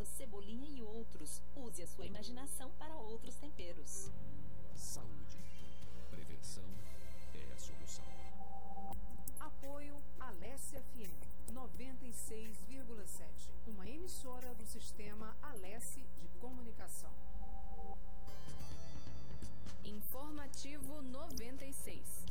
salsa, cebolinha e outros. Use a sua imaginação para outros temperos. Saúde. Prevenção é a solução. Apoio Alesse FM 96,7. Uma emissora do sistema Alesse de Comunicação. Informativo 96.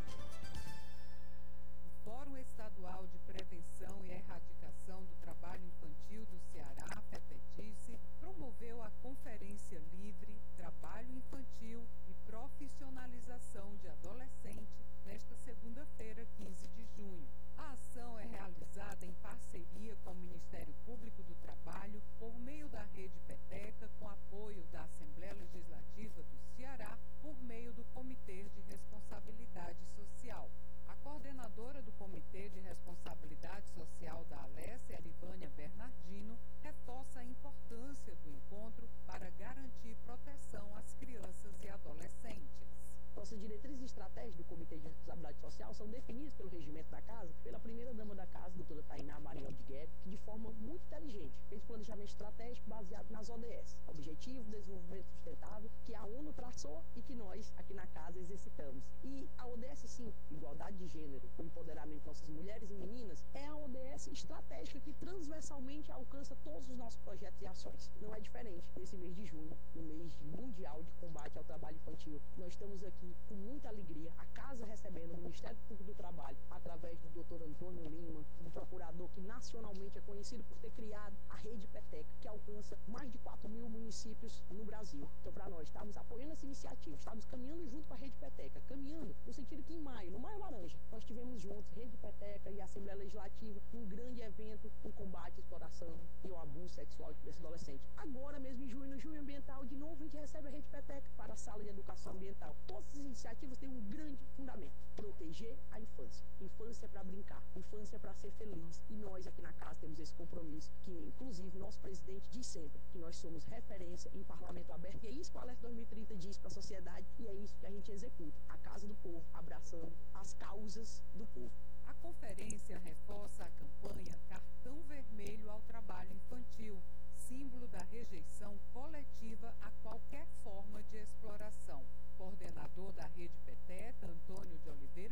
O Fórum Estadual de Prevenção e Erradicação do Trabalho Infantil do Ceará, FEPETICE, promoveu a Conferência Livre Trabalho Infantil e Profissionalização de Adolescente nesta segunda-feira, 15 de junho. A ação é realizada em parceria com o Ministério Público do Trabalho por meio da Rede Peteca, com apoio da Assembleia Legislativa do Ceará, por meio do Comitê de Responsabilidade Social. A coordenadora do Comitê de Responsabilidade Social da Alesse, Arivânia Bernardino, reforça a importância do encontro para garantir proteção às crianças e adolescentes. Nossas diretrizes e estratégias do Comitê de Responsabilidade Social são definidas pelo regimento da casa, pela primeira-dama da casa, doutora Tainá Marinho de Guerra, que de forma muito inteligente fez planejamento estratégico baseado nas ODS, Objetivo de Desenvolvimento Sustentável, que a ONU traçou e que nós, aqui na casa, exercitamos. E a ODS 5, Igualdade de Gênero, o empoderamento de nossas mulheres e meninas, é a ODS estratégica que transversalmente alcança todos os nossos projetos e ações. Não é diferente nesse mês de junho, no mês mundial de combate ao trabalho infantil. Nós estamos aqui com muita alegria, a casa recebendo o Ministério Público do Trabalho, através do Dr. Antônio Lima, um procurador que nacionalmente é conhecido por ter criado a Rede Peteca, que alcança mais de 4.000 municípios no Brasil. Então, para nós, estamos apoiando essa iniciativa, estamos caminhando junto com a Rede Peteca, caminhando no sentido que em maio, no Maio Laranja, nós tivemos juntos Rede Peteca e a Assembleia Legislativa, um grande evento em combate à exploração e ao abuso sexual de crianças e adolescentes. Agora mesmo, em junho, no Junho Ambiental, de novo a gente recebe a Rede Peteca para a Sala de Educação Ambiental. Todas essas iniciativas têm um grande fundamento: proteger a infância. Infância para brincar, infância para ser feliz. E nós aqui na casa temos esse compromisso, que inclusive nosso presidente diz sempre que nós somos referência em parlamento aberto. E é isso que o Alesse 2030 diz para a sociedade, e é isso que a gente executa. A Casa do Povo, abraçando as causas do povo. A conferência reforça a campanha Cartão Vermelho ao Trabalho Infantil, símbolo da rejeição coletiva a qualquer forma de exploração. Coordenador da Rede Peteca, Antônio de Oliveira